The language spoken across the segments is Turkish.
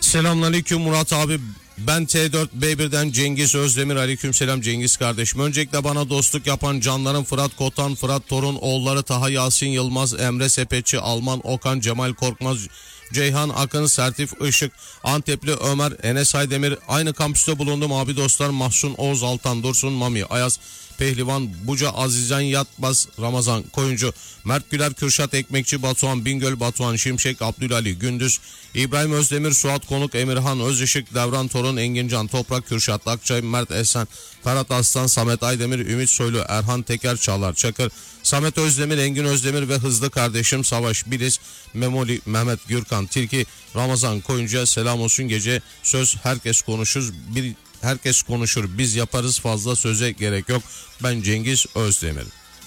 Selamünaleyküm Murat abi. Ben T4B1'den Cengiz Özdemir. Aleykümselam Cengiz kardeşim. Öncelikle bana dostluk yapan canlarım Fırat Kotan, Fırat Torun, oğulları Taha Yasin Yılmaz, Emre Sepetçi, Alman Okan, Cemal Korkmaz, Ceyhan Akın, Sertif Işık, Antepli Ömer, Enes Aydemir. Aynı kampüste bulundum abi dostlar. Mahsun Oğuz, Altan Dursun, Mami Ayaz, Pehlivan Buca, Azizcan Yatbaz, Ramazan Koyuncu, Mert Güler, Kürşat Ekmekçi, Batuhan Bingöl, Batuhan Şimşek, Abdülali Gündüz, İbrahim Özdemir, Suat Konuk, Emirhan Özışık, Devran Torun, Engincan Toprak, Kürşat Akçay, Mert Esen, Ferhat Aslan, Samet Aydemir, Ümit Soylu, Erhan Teker, Çağlar Çakır, Samet Özdemir, Engin Özdemir ve hızlı kardeşim Savaş Biliz, Memoli, Mehmet Gürkan Tilki, Ramazan Koyuncu'ya selam olsun. Gece söz herkes konuşur, biz yaparız, fazla söze gerek yok. Ben Cengiz Özdemir.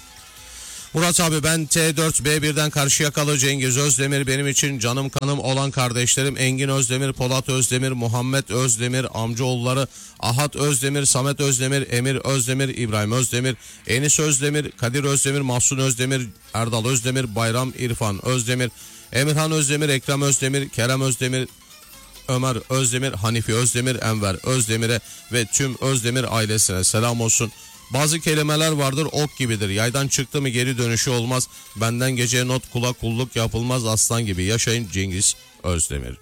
Murat abi, ben T4B1'den Karşıyakalı Cengiz Özdemir. Benim için canım kanım olan kardeşlerim Engin Özdemir, Polat Özdemir, Muhammed Özdemir, amcaoğulları Ahat Özdemir, Samet Özdemir, Emir Özdemir, İbrahim Özdemir, Enis Özdemir, Kadir Özdemir, Mahsun Özdemir, Erdal Özdemir, Bayram İrfan Özdemir, Emirhan Özdemir, Ekrem Özdemir, Kerem Özdemir, Ömer Özdemir, Hanifi Özdemir, Enver Özdemir'e ve tüm Özdemir ailesine selam olsun. Bazı kelimeler vardır, ok gibidir. Yaydan çıktı mı geri dönüşü olmaz. Benden geceye not, kula kulluk yapılmaz, aslan gibi yaşayın. Cengiz Özdemir.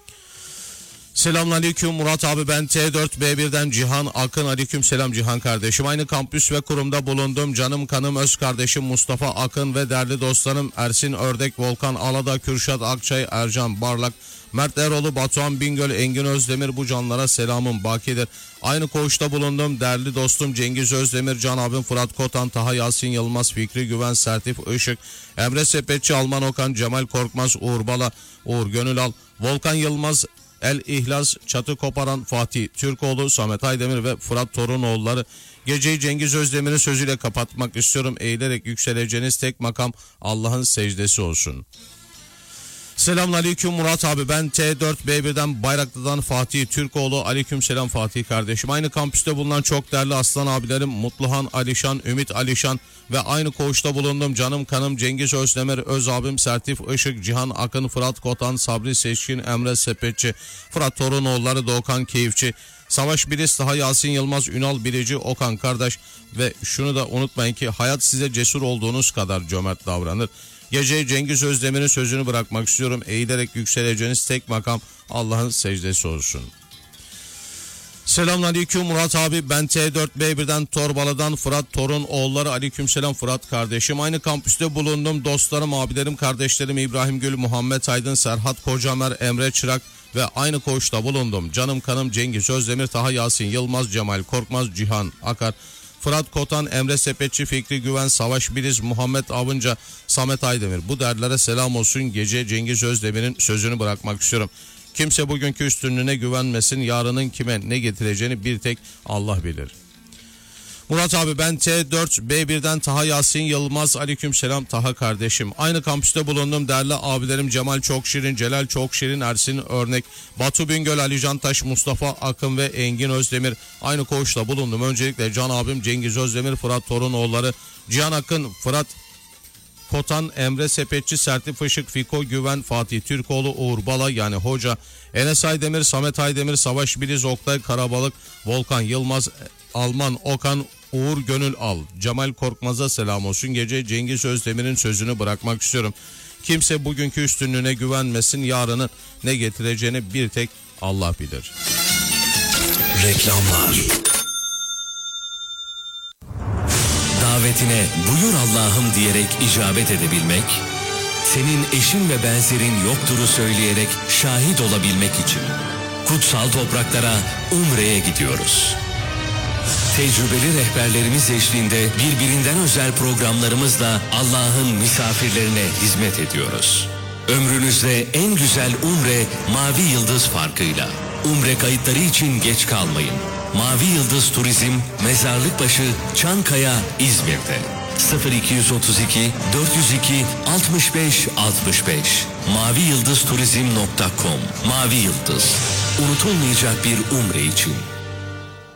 Selamünaleyküm Murat abi, ben T4B1'den Cihan Akın. Aleykümselam Cihan kardeşim. Aynı kampüs ve kurumda bulundum. Canım kanım öz kardeşim Mustafa Akın ve değerli dostlarım Ersin Ördek, Volkan Alada, Kürşat Akçay, Ercan Barlak, Mert Eroğlu, Batuhan Bingöl, Engin Özdemir, bu canlara selamım bakidir. Aynı koğuşta bulundum değerli dostum Cengiz Özdemir, Can abim Fırat Kotan, Taha Yasin Yılmaz, Fikri Güven, Sertif Işık, Emre Sepetçi, Alman Okan, Cemal Korkmaz, Uğur Bala, Uğur Gönülal, Volkan Yılmaz, El İhlas, Çatı Koparan, Fatih Türkoğlu, Samet Aydemir ve Fırat Torunoğulları. Geceyi Cengiz Özdemir'in sözüyle kapatmak istiyorum. Eğilerek yükseleceğiniz tek makam Allah'ın secdesi olsun. Selamünaleyküm Murat abi, ben T4B1'den Bayraklı'dan Fatih Türkoğlu. Aleykümselam Fatih kardeşim. Aynı kampüste bulunan çok değerli aslan abilerim Mutluhan Alişan, Ümit Alişan ve aynı koğuşta bulundum canım kanım Cengiz Özdemir, öz abim Sertif Işık, Cihan Akın, Fırat Kotan, Sabri Seçkin, Emre Sepetçi, Fırat Torunoğulları, Doğukan Keyifçi, Savaş Biliz, Taha Yasin Yılmaz, Ünal Bilici, Okan kardeş ve şunu da unutmayın ki hayat size cesur olduğunuz kadar cömert davranır. Gece Cengiz Özdemir'in sözünü bırakmak istiyorum. Eğilerek yükseleceğiniz tek makam Allah'ın secdesi olsun. Selamünaleyküm Murat abi, ben T4B1'den Torbalı'dan Fırat Torun oğulları. Aleykümselam Fırat kardeşim. Aynı kampüste bulundum dostlarım, abilerim, kardeşlerim İbrahim Gül, Muhammed Aydın, Serhat Kocamer, Emre Çırak ve aynı koğuşta bulundum canım kanım Cengiz Özdemir, Taha Yasin Yılmaz, Cemal Korkmaz, Cihan Akar, Fırat Kotan, Emre Sepetçi, Fikri Güven, Savaş Biliz, Muhammed Avınca, Samet Aydemir. Bu derlere selam olsun. Gece Cengiz Özdemir'in sözünü bırakmak istiyorum. Kimse bugünkü üstünlüğüne güvenmesin. Yarının kime ne getireceğini bir tek Allah bilir. Murat abi, ben T4B1'den Taha Yasin Yılmaz. Aleykümselam Taha kardeşim. Aynı kampüste bulundum değerli abilerim Cemal Çokşirin, Celal Çokşirin, Ersin Örnek, Batu Bingöl, Ali Cantaş, Mustafa Akın ve Engin Özdemir. Aynı koğuşta bulundum. Öncelikle can abim Cengiz Özdemir, Fırat Torunoğulları, Cihan Akın, Fırat Kotan, Emre Sepetçi, Sertif Işık, Fiko Güven, Fatih Türkoğlu, Uğur Bala yani hoca, Enes Aydemir, Samet Aydemir, Savaş Biliz, Oktay Karabalık, Volkan Yılmaz, Alman Okan, Uğur Gönül Al, Cemal Korkmaz'a selam olsun. Gece Cengiz Özdemir'in sözünü bırakmak istiyorum. Kimse bugünkü üstünlüğüne güvenmesin. Yarının ne getireceğini bir tek Allah bilir. Reklamlar. Davetine buyur Allah'ım diyerek icabet edebilmek, senin eşin ve benzerin yoktur'u söyleyerek şahit olabilmek için kutsal topraklara Umre'ye gidiyoruz. Tecrübeli rehberlerimiz eşliğinde birbirinden özel programlarımızla Allah'ın misafirlerine hizmet ediyoruz. Ömrünüzde en güzel Umre Mavi Yıldız farkıyla. Umre kayıtları için geç kalmayın. Mavi Yıldız Turizm, Mezarlıkbaşı, Çankaya, İzmir'de. 0232 402 65 65 maviyıldızturizm.com. Mavi Yıldız, unutulmayacak bir umre için.